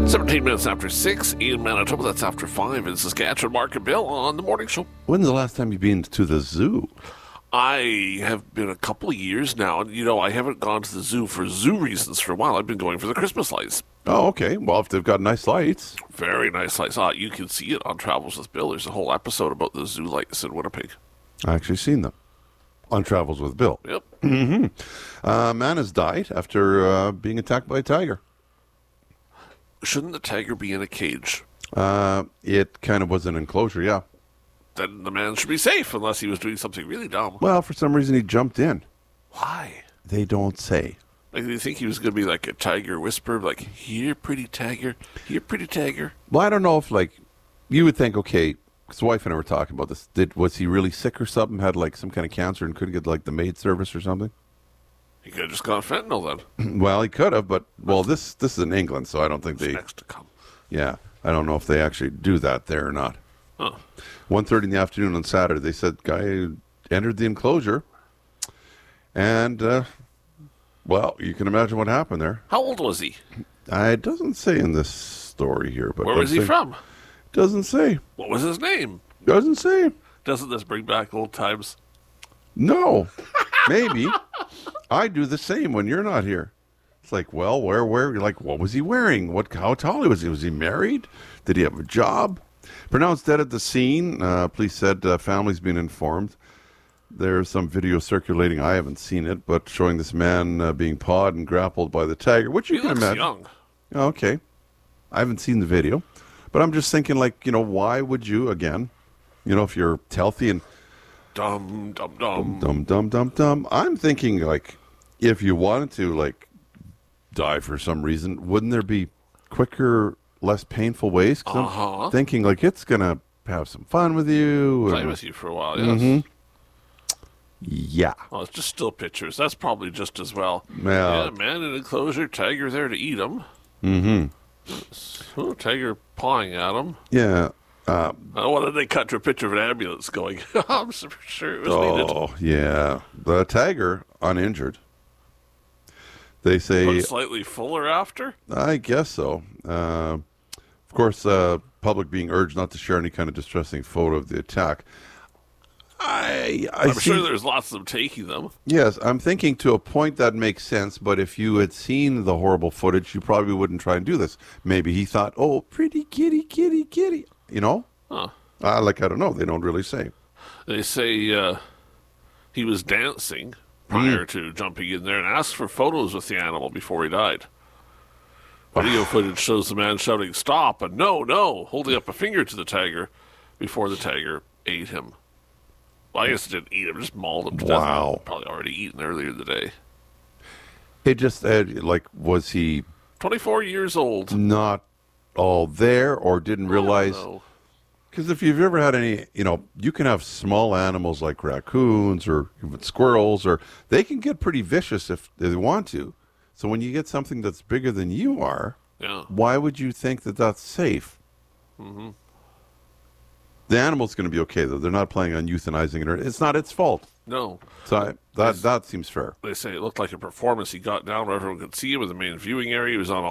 17 minutes after 6 in Manitoba. That's after 5 in Saskatchewan. Mark and Bill on the morning show. When's the last time you've been to the zoo? I have been a couple of years now, and I haven't gone to the zoo for zoo reasons for a while. I've been going for the Christmas lights. Oh, okay. Well, if they've got nice lights. Very nice lights. You can see it on Travels with Bill. There's a whole episode about the zoo lights in Winnipeg. I actually seen them on Travels with Bill. Yep. A man has died after being attacked by a tiger. Shouldn't the tiger be in a cage? It kind of was an enclosure, yeah. Then the man should be safe unless he was doing something really dumb. Well, for some reason he jumped in. Why? They don't say. Like, do you think he was going to be like a tiger whisperer? Like, here, pretty tiger. Here, pretty tiger. Well, I don't know if, you would think, okay, his wife and I were talking about this. Was he really sick or something? Had, some kind of cancer and couldn't get, the maid service or something? He could have just gone fentanyl then. Well, he could have, but, this is in England, so I don't think It's next to come. Yeah, I don't know if they actually do that there or not. Huh. 1:30 in the afternoon on Saturday, they said guy entered the enclosure, and, you can imagine what happened there. How old was he? It doesn't say in this story here. But where was he from? Doesn't say. What was his name? Doesn't say. Doesn't this bring back old times? No. Maybe. I do the same when you're not here. It's like, well, where, what was he wearing? How tall was he? Was he married? Did he have a job? Pronounced dead at the scene. Police said family's been informed. There's some video circulating. I haven't seen it, but showing this man being pawed and grappled by the tiger, which you can looks imagine. Young. Okay. I haven't seen the video, but I'm just thinking, why would you, again, if you're healthy and Dum, dum, dum. Dum, dum, dum, dum. I'm thinking, if you wanted to, die for some reason, wouldn't there be quicker, less painful ways? 'Cause I'm thinking, it's going to have some fun with you. Play with you for a while, yes. Yeah. Oh, it's just still pictures. That's probably just as well. Well, yeah, man in enclosure, tiger there to eat him. Oh, tiger pawing at him. Yeah. Why did they cut to a picture of an ambulance going? I'm sure it was needed. Oh, yeah. The tiger, uninjured. They say... But slightly fuller after? I guess so. Of course, public being urged not to share any kind of distressing photo of the attack. I'm sure there's lots of them taking them. Yes, I'm thinking to a point that makes sense, but if you had seen the horrible footage, you probably wouldn't try and do this. Maybe he thought, oh, pretty kitty, kitty, kitty. Huh. I don't know. They don't really say. They say he was dancing prior to jumping in there and asked for photos with the animal before he died. Video footage shows the man shouting, stop, and no, holding up a finger to the tiger before the tiger ate him. Well, I guess it didn't eat him, just mauled him to death. Wow. Probably already eaten earlier in the day. It just, was he 24 years old. not all there or didn't realize? Because if you've ever had any, you can have small animals like raccoons or even squirrels, or they can get pretty vicious if they want to. So when you get something that's bigger than you are, why would you think that that's safe? Mm-hmm. The animal's going to be okay, though. They're not planning on euthanizing it. It's not its fault. No. So that seems fair. They say it looked like a performance. He got down where everyone could see him in the main viewing area. He was on